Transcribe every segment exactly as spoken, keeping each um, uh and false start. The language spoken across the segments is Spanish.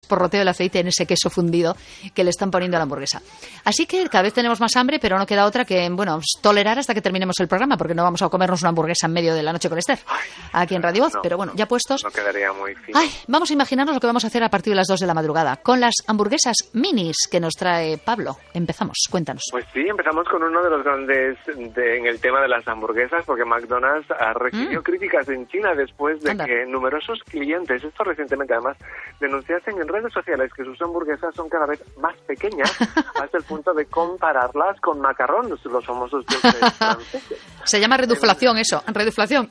chisporroteo el aceite en ese queso fundido que le están poniendo a la hamburguesa. Así que cada vez tenemos más hambre, pero no queda otra que, bueno, tolerar hasta que terminemos el programa, porque no vamos a comernos una hamburguesa en medio de la noche con Esther, aquí en Radio Voz. No, pero bueno, ya puestos. No quedaría muy fino. Ay, vamos a imaginarnos lo que vamos a hacer a partir de las dos de la madrugada, con las hamburguesas minis que nos trae Pablo. Empezamos, cuéntanos. Pues sí, empezamos con uno de los grandes de, en el tema de las hamburguesas, porque McDonald's ha recibido mm. críticas en China después de Anda. que numerosos clientes, esto recientemente además, denunciasen en redes sociales que sus hamburguesas son cada vez más pequeñas, hasta el punto de compararlas con macarrones, los famosos dulces franceses. Se llama reduflación eso, reduflación.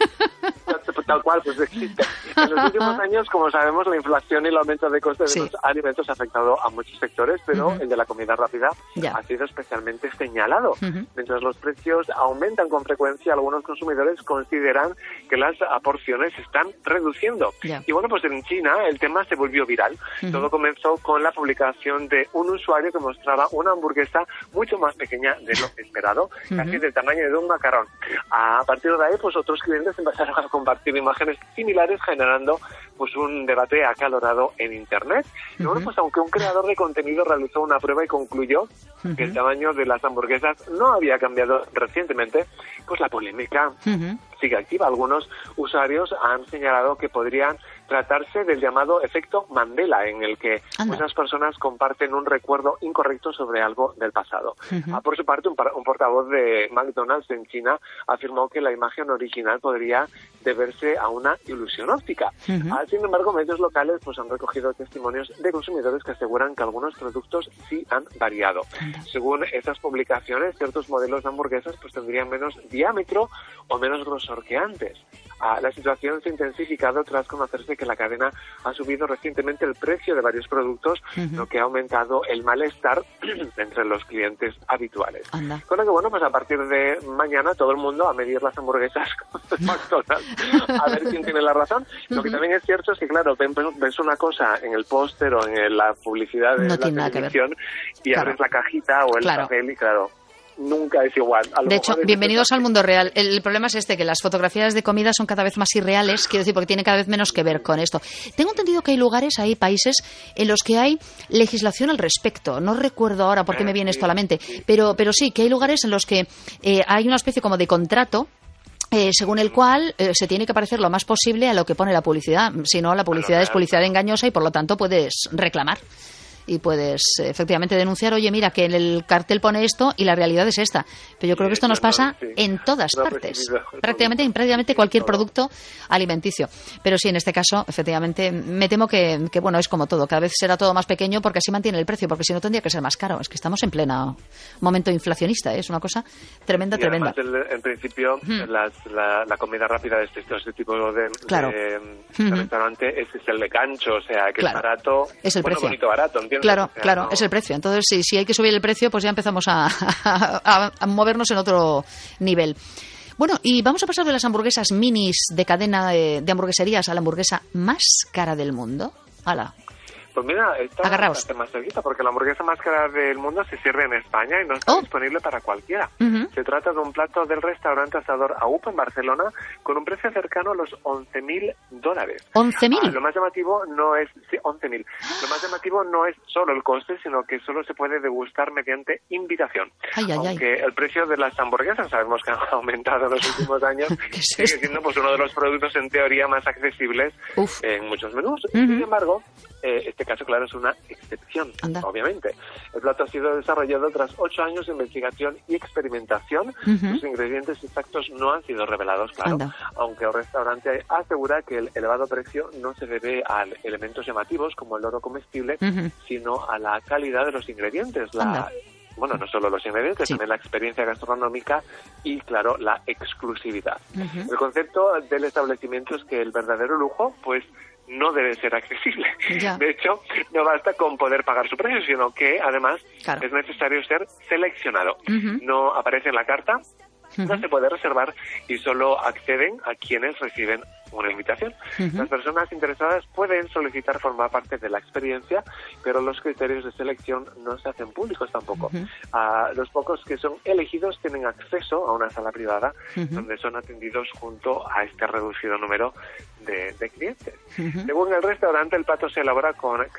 Tal cual, pues existe. En los últimos años, como sabemos, la inflación y el aumento de costes sí. de los alimentos ha afectado a muchos sectores, pero uh-huh. el de la comida rápida ya. ha sido especialmente señalado. Uh-huh. Mientras los precios aumentan con frecuencia, algunos consumidores consideran que las porciones se están reduciendo. Ya. Y bueno, pues en China el tema se volvió viral. Uh-huh. Todo comenzó con la publicación de un usuario que mostraba una hamburguesa mucho más pequeña de lo esperado, uh-huh. casi del tamaño de un macarrón. A partir de ahí, pues otros clientes empezaron a compartir imágenes similares, generando pues un debate acalorado en internet. Y bueno, pues aunque un creador de contenido realizó una prueba y concluyó uh-huh. que el tamaño de las hamburguesas no había cambiado recientemente, pues la polémica uh-huh. sigue activa. Algunos usuarios han señalado que podrían tratarse del llamado efecto Mandela, en el que Anda. muchas personas comparten un recuerdo incorrecto sobre algo del pasado. Uh-huh. Ah, por su parte, un, par- un portavoz de McDonald's en China afirmó que la imagen original podría deberse a una ilusión óptica. Uh-huh. Ah, sin embargo, medios locales pues han recogido testimonios de consumidores que aseguran que algunos productos sí han variado. Uh-huh. Según esas publicaciones, ciertos modelos de hamburguesas pues tendrían menos diámetro o menos grosor que antes. Ah, la situación se ha intensificado tras conocerse que la cadena ha subido recientemente el precio de varios productos, uh-huh. lo que ha aumentado el malestar entre los clientes habituales. Anda. Con lo que, bueno, pues a partir de mañana todo el mundo a medir las hamburguesas con McDonald's, a ver quién tiene la razón. Uh-huh. Lo que también es cierto es que, claro, ves una cosa en el póster o en la publicidad de no la televisión y claro. abres la cajita o el claro. papel y, claro, nunca es igual. A lo de hecho, es bienvenidos al mundo real. El, el problema es este, que las fotografías de comida son cada vez más irreales, quiero decir, porque tienen cada vez menos que ver con esto. Tengo entendido que hay lugares, hay países en los que hay legislación al respecto. No recuerdo ahora por qué me viene esto a la mente, pero, pero sí, que hay lugares en los que eh, hay una especie como de contrato, Eh, según el cual eh, se tiene que parecer lo más posible a lo que pone la publicidad. Si no, la publicidad es publicidad engañosa y por lo tanto puedes reclamar. Y puedes eh, efectivamente denunciar, oye, mira, que en el cartel pone esto y la realidad es esta. Pero yo creo que esto nos pasa en todas partes, prácticamente en prácticamente cualquier producto alimenticio. Pero sí, en este caso, efectivamente, me temo que, que, bueno, es como todo. Cada vez será todo más pequeño porque así mantiene el precio, porque si no tendría que ser más caro. Es que estamos en pleno momento inflacionista, ¿eh? Es una cosa tremenda, y tremenda. Además, el, en principio, hmm. las, la, la comida rápida de este, este tipo de, claro. de, de hmm. restaurante es, es el de gancho, o sea, que claro. es barato, es el bueno, precio. bonito, barato, ¿entiendes? Claro, o sea, claro, no... es el precio. Entonces, sí, si hay que subir el precio, pues ya empezamos a, a, a movernos en otro nivel. Bueno, y vamos a pasar de las hamburguesas minis de cadena de, de hamburgueserías a la hamburguesa más cara del mundo. ¡Hala! Pues mira, está Agarraos. bastante más cerquita, porque la hamburguesa más cara del mundo se sirve en España y no está oh. disponible para cualquiera. Uh-huh. Se trata de un plato del restaurante asador Aup en Barcelona con un precio cercano a los once mil dólares. ¿once mil? Ah, lo más llamativo no es... Sí, once mil. Lo más llamativo no es solo el coste, sino que solo se puede degustar mediante invitación. Ay, ay, Aunque ay. el precio de las hamburguesas sabemos que ha aumentado en los últimos años, sigue es siendo pues uno de los productos en teoría más accesibles Uf. en muchos menús. Uh-huh. Sin embargo, eh, este caso, claro, es una excepción, Anda. obviamente. El plato ha sido desarrollado tras ocho años de investigación y experimentación. Uh-huh. Sus ingredientes exactos no han sido revelados, claro, Anda. aunque el restaurante asegura que el elevado precio no se debe a elementos llamativos como el oro comestible, uh-huh. sino a la calidad de los ingredientes. La Anda. Bueno, no solo los ingredientes, sí. también la experiencia gastronómica y, claro, la exclusividad. Uh-huh. El concepto del establecimiento es que el verdadero lujo, pues, no debe ser accesible. Ya. De hecho, no basta con poder pagar su precio, sino que, además, claro. es necesario ser seleccionado. Uh-huh. No aparece en la carta, uh-huh. no se puede reservar y solo acceden a quienes reciben una invitación. Uh-huh. Las personas interesadas pueden solicitar formar parte de la experiencia, pero los criterios de selección no se hacen públicos tampoco. Uh-huh. Uh, los pocos que son elegidos tienen acceso a una sala privada uh-huh. donde son atendidos junto a este reducido número de, de clientes. Uh-huh. Según el restaurante, el plato se elabora con